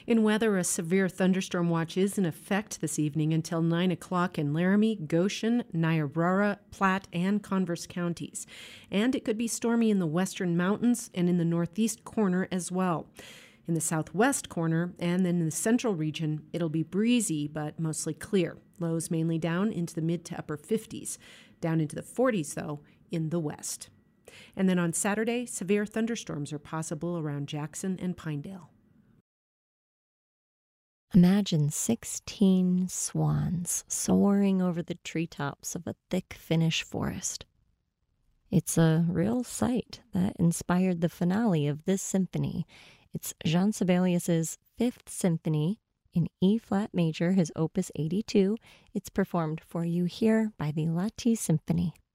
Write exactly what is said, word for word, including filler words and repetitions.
In weather, a severe thunderstorm watch is in effect this evening until nine o'clock in Laramie, Goshen, Niobrara, Platte, and Converse counties. And it could be stormy in the western mountains and in the northeast corner as well. In the southwest corner and then in the central region, it'll be breezy but mostly clear. Lows mainly down into the mid to upper fifties. Down into the forties, though, in the west. And then on Saturday, severe thunderstorms are possible around Jackson and Pinedale. Imagine sixteen swans soaring over the treetops of a thick Finnish forest. It's a real sight that inspired the finale of this symphony. It's Jean Sibelius's Fifth Symphony in E-flat major, his opus eighty-two. It's performed for you here by the Lahti Symphony.